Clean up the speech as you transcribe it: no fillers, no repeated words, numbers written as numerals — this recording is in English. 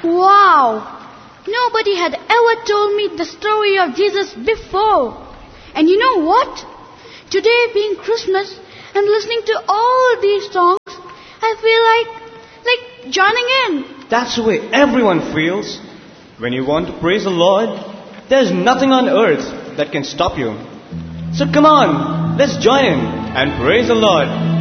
Wow! Nobody had ever told me the story of Jesus before. And you know what? Today being Christmas and listening to all these songs, I feel like joining in. That's the way everyone feels. When you want to praise the Lord, there's nothing on earth that can stop you. So come on, let's join in and praise the Lord.